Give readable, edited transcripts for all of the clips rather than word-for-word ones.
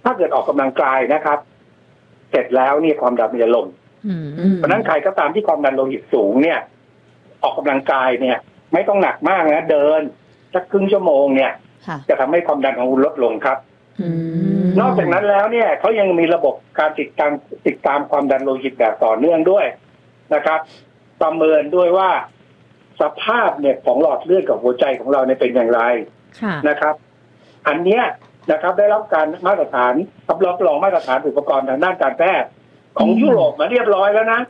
ถ้าเกิดออกกำลังกายนะครับเสร็จแล้วเนี่ยความดันมันจะลงเพราะนั้นใครก็ตามที่ความดันโลหิตสูงเนี่ยออกกำลังกายเนี่ยไม่ต้องหนักมากนะเดินสักครึ่งชั่วโมงเนี่ยจะทำให้ความดันของคุณลดลงครับนอกจากนั้นแล้วเนี่ยเขายังมีระบบการติดตามความดันโลหิตแบบต่อเนื่องด้วยนะครับประเมินด้วยว่าสภาพเนี่ยของหลอดเลือดกับหัวใจของเราเนี่ยเป็นอย่างไรนะครับอันเนี้ยนะครับได้รับการมาตรฐานรับรองมาตรฐานอุปกรณ์ทางด้านการแพทย์ของยุโรปมาเรียบร้อยแล้วนะ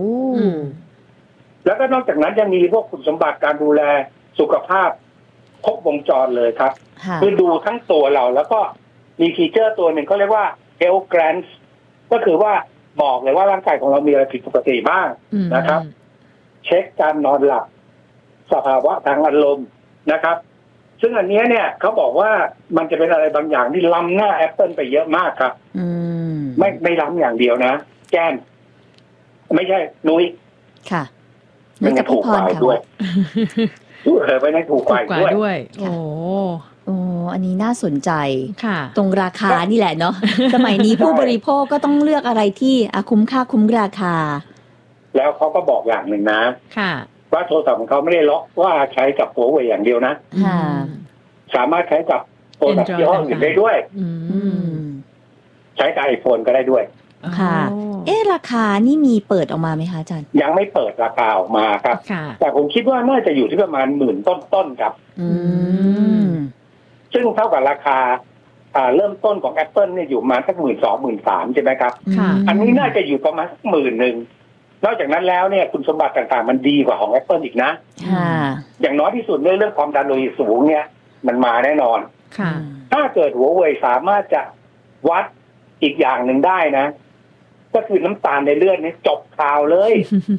แล้วก็นอกจากนั้นยังมีพวกคุณสมบัติการดูแลสุขภาพครบวงจรเลยครับคือดูทั้งตัวเราแล้วก็มีฟีเจอร์ตัวหนึ่งเขาเรียกว่า Health Grants ก็คือว่าบอกเลยว่าร่างกายของเรามีอะไรผิดปกติบ้างนะครับเช็คการนอนหลับสภาวะทางอารมณ์นะครับซึ่งอันนี้เนี่ยเขาบอกว่ามันจะเป็นอะไรบางอย่างที่ล้ำหน้า Apple ไปเยอะมากครับไม่ล้ำอย่างเดียวนะแก้มไม่ใช่นุ้ยค่ะมันจะถูกกว่าด้วยไปในถูกกว่าด้วยโอ้อันนี้น่าสนใจตรงราคานี่แหละเนาะสมัยนี้ผู้บริโภคก็ต้องเลือกอะไรที่คุ้มค่าคุ้มราคาแล้วเขาก็บอกอย่างหนึ่งนะว่าโทรศัพท์ของเขาไม่ได้ล็อกว่าใช้กับหัวเว่ยอย่างเดียวนะสามารถใช้กับโทรศัพท์ยี่ห้ออื่นได้ด้วยใช้กับไอโฟนก็ได้ด้วยค่ะราคานี่มีเปิดออกมาไหมคะอาจารย์ยังไม่เปิดราคาออกมาครับแต่ผมคิดว่าน่าจะอยู่ที่ประมาณ10,000ต้นๆครับซึ่งเท่ากับราคาเริ่มต้นของ Apple เนี่ยอยู่มาสัก12,000-13,000ใช่ไหมครับอันนี้น่าจะอยู่ประมาณสัก10,000นอกจากนั้นแล้วเนี่ยคุณสมบัติต่างๆมันดีกว่าของ Apple อีกนะอย่างน้อยที่สุดเรื่องความดันโลหิตสูงเนี่ยมันมาแน่นอนถ้าเกิดหัวเว่ยสามารถจะวัดอีกอย่างหนึ่งได้นะก็คือน้ำตาลในเลือดนี่จบข่าวเลย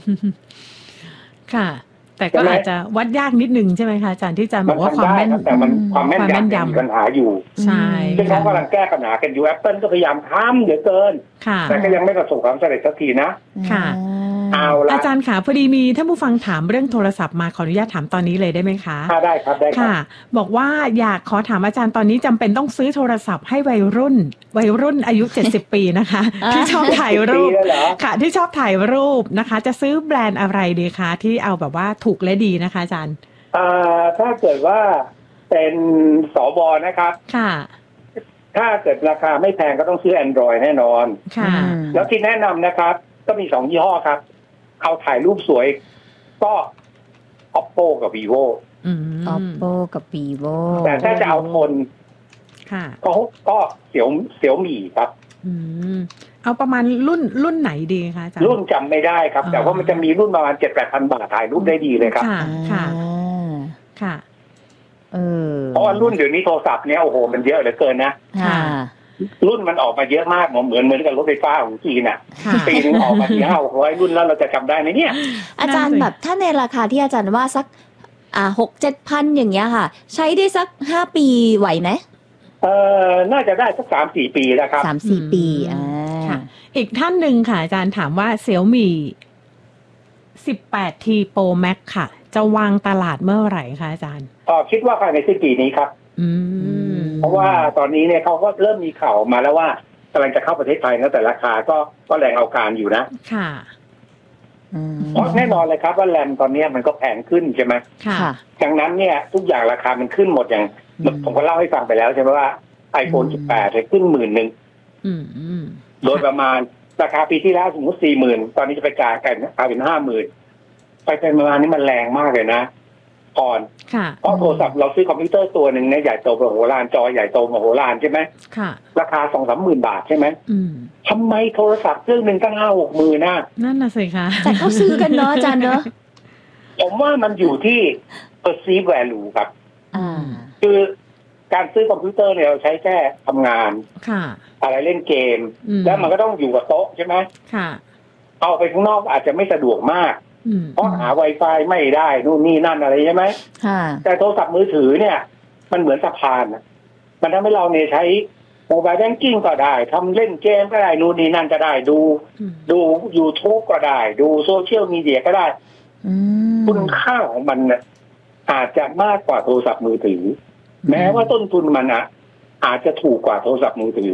ค่ะแต่ก็อาจจะวัดยากนิดนึงใช่ไหมคะอาจารย์ที่อาจารย์บอกว่าความแม่นแต่มันความแม่นยำมีปัญหาอยู่ใช่ซึ่งเขากำลังแก้ปัญหากันอยู่ Apple ก็พยายามทำเหลือเกินแต่ก็ยังไม่ประสบความสำเร็จสักทีนะค่ะอาจารย์ค่ะพอดีมีท่านผู้ฟังถามเรื่องโทรศัพท์มาขออนุญาตถามตอนนี้เลยได้ไหมคะได้ครับได้ค่ะบอกว่าอยากขอถามอาจารย์ตอนนี้จำเป็นต้องซื้อโทรศัพท์ให้วัยรุ่นอายุ70 ปีนะคะที่ชอบถ่ายรูปค่ะที่ชอบถ่ายรูปนะคะจะซื้อแบรนด์อะไรดีคะที่เอาแบบว่าถูกและดีนะคะอาจารย์ถ้าเกิดว่าเป็นสบนะครับค่ะถ้าเกิดราคาไม่แพงก็ต้องซื้อ Android แน่นอนค่ะแล้วที่แนะนำนะครับก็มี2ยี่ห้อครับเอาถ่ายรูปสวยก็ Oppo กับ Vivo Oppo กับ Vivo แต่ถ้าจะเอาทนก็เสี่ยวมี่ครับเอาประมาณรุ่นไหนดีคะอาจารย์รุ่นจำไม่ได้ครับแต่ว่ามันจะมีรุ่นประมาณ 7-8,000 บาทถ่ายรูปได้ดีเลยครับค่ะเพราะว่ารุ่นเดี๋ยวนี้โทรศัพท์เนี้ยโอ้โหมันเยอะเหลือเกินนะรุ่นมันออกมาเยอะมากเหมือนกับรถไฟฟ้าของจีนน่ะปีนึงออกมา500-600รุ่นแล้วเราจะจำได้ไหมเนี่ยอาจารย์แบบถ้าในราคาที่อาจารย์ว่าสัก6-7,000อย่างเงี้ยค่ะใช้ได้สัก5 ปีไหวไหมน่าจะได้สัก 3-4 ปีแล้วครับ 3-4 ปีค่ะอีกท่านหนึ่งค่ะอาจารย์ถามว่า Xiaomi 18T Pro Max ค่ะจะวางตลาดเมื่อไหร่คะอาจารย์คิดว่าภายในสิ้นปีนี้ครับเพราะว่าตอนนี้เนี่ยเขาก็เริ่มมีข่าวมาแล้วว่ากำลังจะเข้าประเทศไทยแล้วแต่ราคาก็แรงเอาการอยู่นะค่ะเพราะแน่นอนเลยครับว่าแรมตอนนี้มันก็แพงขึ้นใช่ไหมค่ะดังนั้นเนี่ยทุกอย่างราคามันขึ้นหมดอย่างผมก็เล่าให้ฟังไปแล้วใช่ไหมว่า iPhone 18เลยขึ้น10,000โดยประมาณราคาปีที่แล้วสมมติ 40,000 ตอนนี้จะไปจ่ายกันเป็น 50,000 ไปประมาณนี้มันแรงมากเลยนะก่อนเพราะโทรศัพท์เราซื้อคอมพิวเตอร์ตัวหนึ่งเนี่ยใหญ่โตมโหฬารจอใหญ่โตมโหฬารใช่ไหมราคา 2-3 หมื่นบาทใช่ไหมทำไมโทรศัพท์เครื่องหนึ่งตั้ง 5-6 หมื่นนะนั่นน่ะสิคะแต่เขาซื้อกันเนาะอาจารย์เนาะผมว่ามันอยู่ที่ perceived value ครับคือการซื้อคอมพิวเตอร์เนี่ยเราใช้แค่ทำงานอะไรเล่นเกมแล้วมันก็ต้องอยู่กับโต๊ะใช่ไหมเอาไปข้างนอกอาจจะไม่สะดวกมากเพราะหา Wi-Fi ไม่ได้นู่นนี่นั่นอะไรใช่ไหมแต่โทรศัพท์มือถือเนี่ยมันเหมือนสะพานมันทำให้เราเนี่ยใช้โมบายแบงกิ้งก็ได้ทำเล่นเกมก็ได้นู่นนี่นั่นก็ได้ดู YouTube ก็ได้ดูโซเชียลมีเดียก็ได้คุณค่าของมันเนี่ยอาจจะมากกว่าโทรศัพท์มือถือแม้ว่าต้นทุนมันอาจจะถูกกว่าโทรศัพท์มือถือ